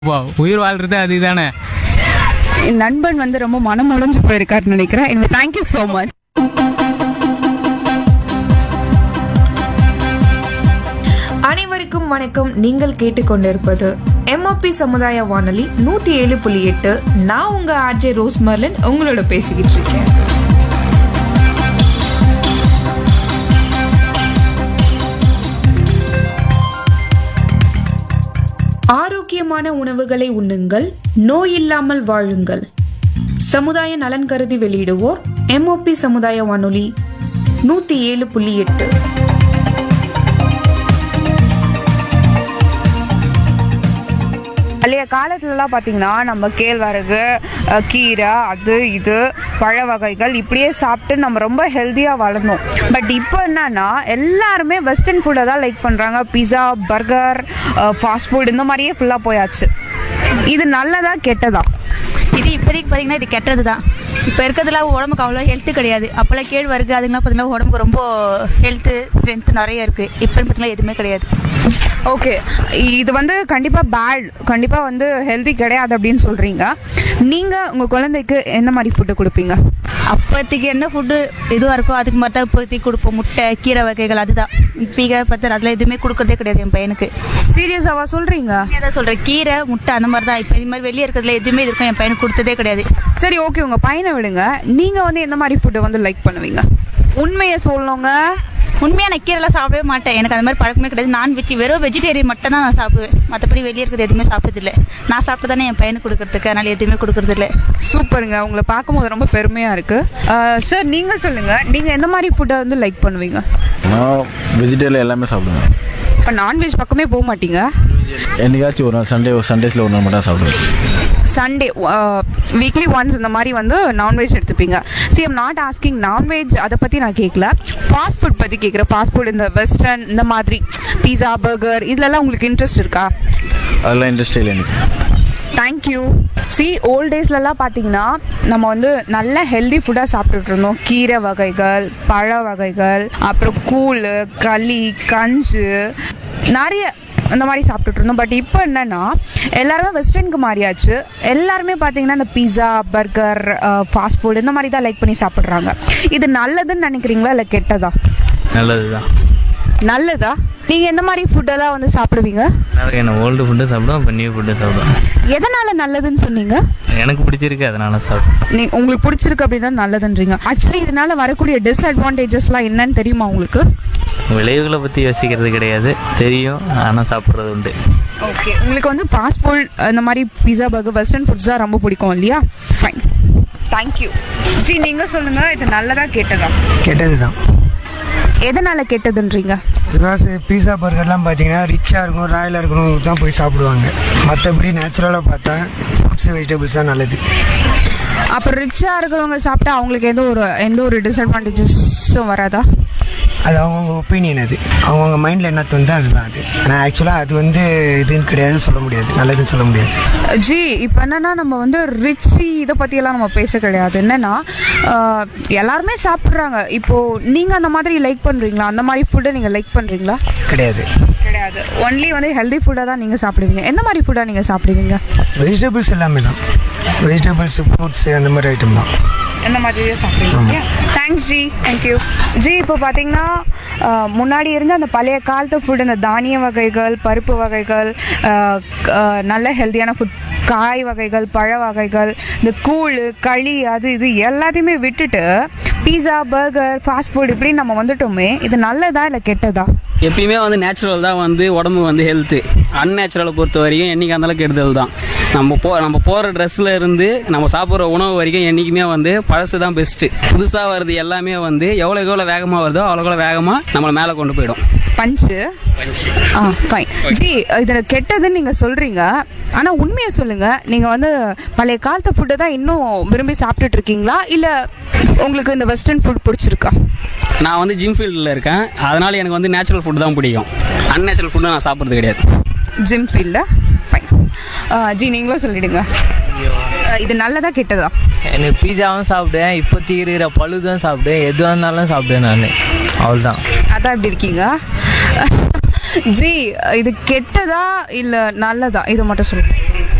உயிர் வாழ்றது அதுதானே. நண்பன் வந்து ரொம்ப மனம் உடைஞ்சு போயிருக்காருன்னு நினைக்கிறேன். எனவே தேங்க்யூ சோ மச். அனைவருக்கும் வணக்கம். நீங்கள் கேட்டுக்கொண்டிருப்பது MOP சமுதாய வானொலி 107.8. நான் உங்க RJ ரோஸ் மர்லின் உங்களோட பேசிக்கிட்டு இருக்கேன். ஆரோக்கியமான உணவுகளை உண்ணுங்கள், நோய் இல்லாமல் வாழுங்கள். சமுதாய நலன் கருதி வெளியிடுவோர் MOP சமுதாய வானொலி 107.8. பழைய காலத்துலலாம் பார்த்தீங்கன்னா நம்ம கேழ்வரகு, கீரை, அது இது பழ வகைகள் இப்படியே சாப்பிட்டு நம்ம ரொம்ப ஹெல்த்தியாக வளர்ந்தோம். பட் இப்போ என்னன்னா எல்லாருமே வெஸ்டர்ன் ஃபுட்டை தான் லைக் பண்ணுறாங்க. பிஸா, பர்கர், ஃபாஸ்ட் ஃபுட் இந்த மாதிரியே ஃபுல்லாக போயாச்சு. இது நல்லதா கெட்டதா? இது இப்போதைக்கு பார்த்தீங்கன்னா இது கெட்டது தான். இப்போ இருக்கிறதுல உடம்புக்கு அவ்வளோ ஹெல்த்து கிடையாது. அப்போல்லாம் கேழ்வரகு அதுங்கெல்லாம் பார்த்தீங்கன்னா உடம்புக்கு ரொம்ப ஹெல்த்து ஸ்ட்ரென்த்து நிறைய இருக்குது. இப்போ பார்த்தீங்கன்னா எதுவுமே கிடையாது. ஓகே, இது வந்து கண்டிப்பாக பேட், கண்டிப்பாக வந்து ஹெல்த்தி கிடையாது அப்படின்னு சொல்கிறீங்க. நீங்கள் உங்கள் குழந்தைக்கு எந்த மாதிரி ஃபுட்டு கொடுப்பீங்க? அப்போதைக்கு என்ன ஃபுட்டு இதுவாக இருக்கோ அதுக்கு மாதிரி தான் இப்போதைக்கு கொடுப்போம். முட்டை, கீரை வகைகள், அதுதான். பீகை பத்தர் அதெல்லாம் எதுவுமே கொடுக்கறதே கிடையாது என் பையனுக்கு. சீரியஸாவா சொல்கிறீங்க? அதான் சொல்கிறேன், கீரை, முட்டை அந்த மாதிரி தான். இப்போ இது மாதிரி வெளியே இருக்கிறதுல எதுவுமே இருக்கும் என் பையனுக்கு கொடுத்ததே கிடையாது. சரி, ஓகே, உங்கள் பையனை விடுங்க. நீங்கள் வந்து எந்த மாதிரி ஃபுட்டை வந்து லைக் பண்ணுவீங்க? உண்மையை சொல்லணுங்க. உண்மையாக நான் கீரைலாம் சாப்பிடவே மாட்டேன். எனக்கு அந்த மாதிரி பழக்கமே கிடையாது. நான்வெஜ், வெறும் வெஜிடேரியன் மட்டும் தான் நான் சாப்பிடுவேன். மற்றபடி வெளியே இருக்கிறது எதுவுமே சாப்பிட்டதில்லை. நான் சாப்பிட்டு தானே என் பையனுக்கு கொடுக்கறதுக்கு, அதனால எதுவுமே கொடுக்கறதில்ல. சூப்பருங்க, உங்களை பார்க்கும்போது ரொம்ப பெருமையாக இருக்குது. சார், நீங்கள் சொல்லுங்கள், நீங்கள் எந்த மாதிரி ஃபுட்டை வந்து லைக் பண்ணுவீங்க? நான் வெஜிடேரியன் எல்லாமே சாப்பிடுவேன். இப்போ நான்வெஜ் பக்கமே போக மாட்டீங்க? என்னைக்காச்சும் ஒரு நாள் சண்டேஸில் ஒரு நாள் மட்டும் சாப்பிடுவேன். சண்டே, வீக்லி ஒன்ஸ் இந்த மாதிரி வந்து non veg எடுத்துப்பீங்க. C, I'm not asking non veg, அதை பற்றி நான் கேட்கல. ஃபாஸ்ட் ஃபுட் பற்றி கேட்குறேன். ஃபாஸ்ட் ஃபுட் இந்த வெஸ்டர்ன் இந்த மாதிரி பீஸா, பர்கர் இதுலலாம் உங்களுக்கு இன்ட்ரெஸ்ட் இருக்கா? அதெல்லாம் இன்ட்ரெஸ்ட் இல்லை எனக்கு. தேங்க்யூ. சி, ஓல்ட் டேஸ்லலாம் பார்த்தீங்கன்னா நம்ம வந்து நல்ல ஹெல்தி ஃபுட்டாக சாப்பிட்டுட்டு இருந்தோம். கீரை வகைகள், பழ வகைகள், அப்புறம் கூழ், களி, கஞ்சு நிறைய இந்த மாதிரி சாப்பிட்டுட்டு இருந்தோம். பட் இப்போ என்னன்னா எல்லாருமே வெஸ்டர்னுக்கு மாறியாச்சு. எல்லாருமே பார்த்தீங்கன்னா இந்த பீஸா, பர்கர், ஃபாஸ்ட் ஃபுட் இந்த மாதிரி தான் லைக் பண்ணி சாப்பிட்றாங்க. இது நல்லதுன்னு நினைக்கிறீங்களா இல்லை கெட்டதா? நல்லதுதான். நல்லதா? நீங்க எந்த மாதிரி ஃபுட்டெல்லாம் வந்து சாப்பிடுவீங்க? நான் ஓல்டு ஃபுட்டு சாப்பிடுவேன், இப்போ நியூ ஃபுட்டு சாப்பிடுவேன். எதனால நல்லதுன்னு சொன்னீங்க? எனக்கு பிடிச்சிருக்கு அதனால சாப்பிடுவேன். உங்களுக்கு பிடிச்சிருக்கு அப்படின்னா நல்லதுன்றீங்க. ஆக்சுவலி இதனால வரக்கூடிய டிஸ்அட்வான்டேஜஸ்லாம் என்னன்னு தெரியுமா உங்களுக்கு? விளைவுகளை பற்றி யோசிக்கிறது கிடையாது, தெரியும், ஆனால் சாப்பிட்றது உண்டு. ஓகே, உங்களுக்கு வந்து ஃபாஸ்ட் ஃபுட் இந்த மாதிரி பீஸா, பர்கர், வெஸ்டர்ன் ஃபுட்ஸ் தான் ரொம்ப பிடிக்கும் இல்லையா? Fine, thank you. ஜி, நீங்க சொல்லுங்க, இது நல்லதா கெட்டதா? கெட்டது தான். எதனால கெட்டதுன்றீங்க? பிகாஸ் பீஸா, பர்கர்லாம் பார்த்தீங்கன்னா ரிச்சாக இருக்கும், ராயலாக இருக்கணும் தான் போய் சாப்பிடுவாங்க. மற்றபடி நேச்சுரலாக பார்த்தா ஃப்ரூட்ஸ், வெஜிடபிள்ஸ் தான் நல்லது. அப்புறம் ரிச்சாக இருக்கிறவங்க சாப்பிட்டா அவங்களுக்கு எந்த ஒரு டிஸ்அட்வான்டேஜஸும் வராதா? அது அவங்கவுங்க ஒப்பீனியன். அது அவங்கவுங்க மைண்டில் என்ன தோணுதோ அதுதான் அது. ஆனால் ஆக்சுவலாக அது வந்து இதுன்னு கிடையாதுன்னு சொல்ல முடியாது, நல்லதுன்னு சொல்ல முடியாது. ஜி, இப்போ என்னன்னா நம்ம வந்து ரிச்சி இதை பற்றியெல்லாம் நம்ம பேச கிடையாது. என்னன்னா எல்லாருமே சாப்பிட்றாங்க. இப்போ நீங்கள் அந்த மாதிரி லைக் பண்ணுறீங்களா? அந்த மாதிரி ஃபுட்டை நீங்கள் லைக் பண்ணுறீங்களா? கிடையாது, கிடையாது. ஒன்லி வந்து ஹெல்தி ஃபுட்டாக தான் நீங்கள் சாப்பிடுவீங்க. எந்த மாதிரி ஃபுட்டாக நீங்கள் சாப்பிடுவீங்க? வெஜிடபிள்ஸ் எல்லாமே தான். வெஜிடபிள்ஸ், ஃப்ரூட்ஸ் அந்த மாதிரி ஐட்டம் தான். எந்த மாதிரி சாப்பிடுவீங்க? Thanks G, thank you. ஜி, இப்போ பார்த்தீங்கன்னா முன்னாடி இருந்த அந்த பழைய காலத்து ஃபுட், இந்த தானிய வகைகள், பருப்பு வகைகள், நல்ல ஹெல்த்தியான ஃபுட், காய் வகைகள், பழ வகைகள், இந்த கூழ், களி, அது இது எல்லாத்தையுமே விட்டுட்டு பீஸா, பர்கர், ஃபாஸ்ட் ஃபுட் இப்படி நம்ம வந்துட்டோமே, இது நல்லதா இல்லை கெட்டதா? எப்பயுமே வந்து நேச்சுரல் தான் வந்து உடம்பு வந்து ஹெல்த்து. அன்நேச்சுரலை பொறுத்த வரைக்கும் என்னைக்கு அந்த அளவுக்கு கெடுதல் தான். நம்ம போகிற ட்ரெஸ்ல இருந்து நம்ம சாப்பிட்ற உணவு வரைக்கும் என்றைக்குமே வந்து பழசு தான் பெஸ்ட்டு. புதுசாக வருது எல்லாமே வந்து எவ்வளோ வேகமாக வருதோ அவ்வளோ வேகமாக நம்மளை மேலே கொண்டு போயிடும். பஞ்சு. ஃபைன் ஜி, இதில் கெட்டதுன்னு நீங்கள் சொல்கிறீங்க, ஆனால் உண்மையை சொல்லுங்கள். நீங்கள் வந்து பழைய காலத்து ஃபுட்டை தான் இன்னும் விரும்பி சாப்பிட்டுட்டு இருக்கீங்களா, இல்லை உங்களுக்கு இந்த வெஸ்டர்ன் ஃபுட் பிடிச்சிருக்கா? நான் வந்து ஜிம் ஃபீல்டில் இருக்கேன், அதனால எனக்கு வந்து நேச்சுரல் ஃபுட் தான் பிடிக்கும். அன்நேச்சுரல் ஃபுட்டு நான் சாப்பிட்றது கிடையாது. ஜிம் ஃபீல்டா? ஃபைன் ஜி, நீங்களும் சொல்லிடுங்க, இது நல்லதா கெட்டதா? எனக்கு பீஸாவும் சாப்பிடுவேன், இப்போதைக்கு இருக்கிற பழுதும் சாப்பிடுவேன், எதுவாக இருந்தாலும் சாப்பிடுவேன் நான். அவ்வளோதான். அதான் இப்படி இருக்கீங்க. ஜி, இது கெட்டதா இல்லை நல்லதா? இதை மட்டும் சொல்லுங்க.